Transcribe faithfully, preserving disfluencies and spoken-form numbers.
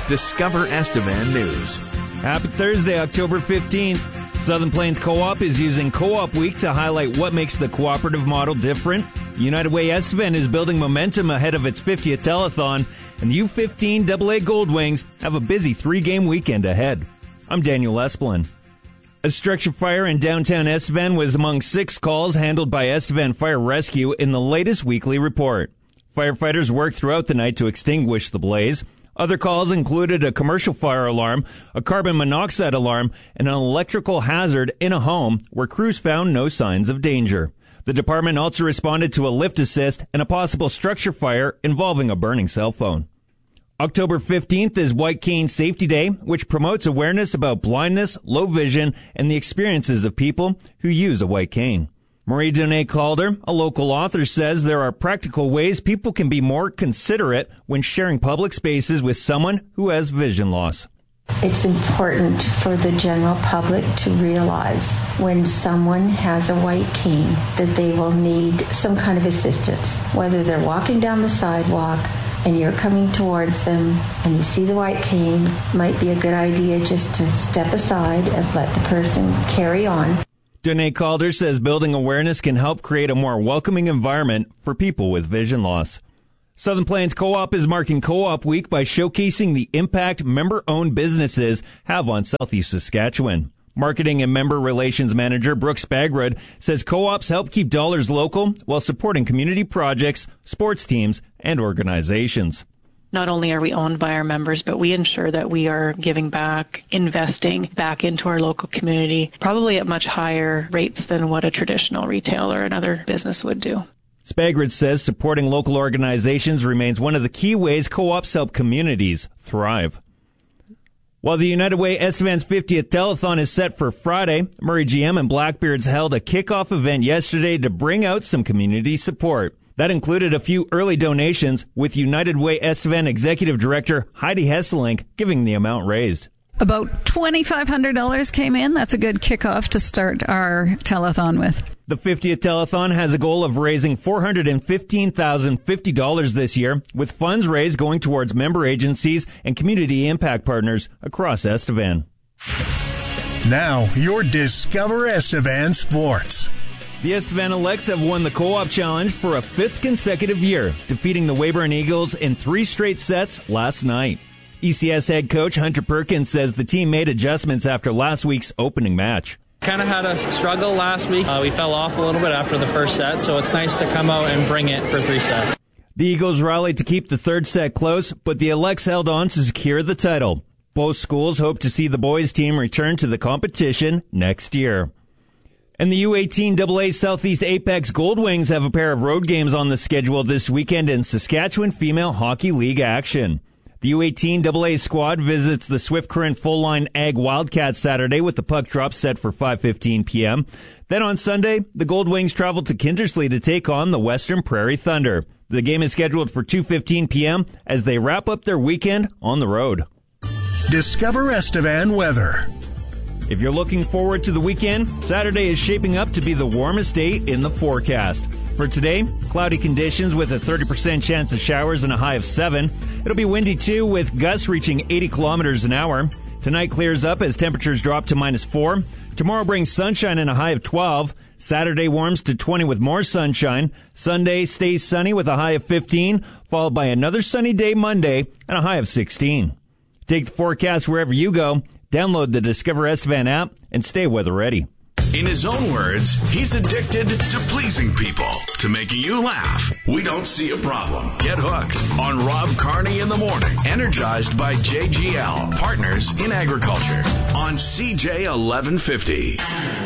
Discover Estevan News. Happy Thursday, October fifteenth. Southern Plains Co-op is using Co-op Week to highlight what makes the cooperative model different. United Way Estevan is building momentum ahead of its fiftieth telethon, and the U fifteen double A Gold Wings have a busy three-game weekend ahead. I'm Daniel Esplin. A structure fire in downtown Estevan was among six calls handled by Estevan Fire Rescue in the latest weekly report. Firefighters worked throughout the night to extinguish the blaze. Other calls included a commercial fire alarm, a carbon monoxide alarm, and an electrical hazard in a home where crews found no signs of danger. The department also responded to a lift assist and a possible structure fire involving a burning cell phone. October fifteenth is White Cane Safety Day, which promotes awareness about blindness, low vision, and the experiences of people who use a white cane. Marie Dene Calder, a local author, says there are practical ways people can be more considerate when sharing public spaces with someone who has vision loss. It's important for the general public to realize when someone has a white cane that they will need some kind of assistance, whether they're walking down the sidewalk and you're coming towards them and you see the white cane, might be a good idea just to step aside and let the person carry on. Dene Calder says building awareness can help create a more welcoming environment for people with vision loss. Southern Plains Co-op is marking Co-op Week by showcasing the impact member-owned businesses have on Southeast Saskatchewan. Marketing and Member Relations Manager Brooks Bagrud says co-ops help keep dollars local while supporting community projects, sports teams, and organizations. Not only are we owned by our members, but we ensure that we are giving back, investing back into our local community, probably at much higher rates than what a traditional retailer or another business would do. Spaggard says supporting local organizations remains one of the key ways co-ops help communities thrive. While the United Way Estevan's fiftieth telethon is set for Friday, Murray G M and Blackbeards held a kickoff event yesterday to bring out some community support. That included a few early donations, with United Way Estevan Executive Director Heidi Hesselink giving the amount raised. About twenty-five hundred dollars came in. That's a good kickoff to start our telethon with. The fiftieth telethon has a goal of raising four hundred fifteen thousand fifty dollars this year, with funds raised going towards member agencies and community impact partners across Estevan. Now, your Discover Estevan Sports. The Estevan Elects have won the Co-op Challenge for a fifth consecutive year, defeating the Weyburn Eagles in three straight sets last night. E C S head coach Hunter Perkins says the team made adjustments after last week's opening match. Kind of had a struggle last week. Uh, we fell off a little bit after the first set, so it's nice to come out and bring it for three sets. The Eagles rallied to keep the third set close, but the Elects held on to secure the title. Both schools hope to see the boys' team return to the competition next year. And the U eighteen double A Southeast Apex Gold Wings have a pair of road games on the schedule this weekend in Saskatchewan Female Hockey League action. The U eighteen double A squad visits the Swift Current Full Line Ag Wildcats Saturday with the puck drop set for five fifteen p.m. Then on Sunday, the Gold Wings travel to Kindersley to take on the Western Prairie Thunder. The game is scheduled for two fifteen p.m. as they wrap up their weekend on the road. Discover Estevan weather. If you're looking forward to the weekend, Saturday is shaping up to be the warmest day in the forecast. For today, cloudy conditions with a thirty percent chance of showers and a high of seven. It'll be windy too, with gusts reaching eighty kilometers an hour. Tonight clears up as temperatures drop to minus four. Tomorrow brings sunshine and a high of twelve. Saturday warms to twenty with more sunshine. Sunday stays sunny with a high of fifteen, followed by another sunny day Monday and a high of sixteen. Take the forecast wherever you go. Download the Discover Estevan app and stay weather ready. In his own words, he's addicted to pleasing people, to making you laugh. We don't see a problem. Get hooked on Rob Carney in the morning. Energized by J G L, Partners in Agriculture, on C J eleven fifty.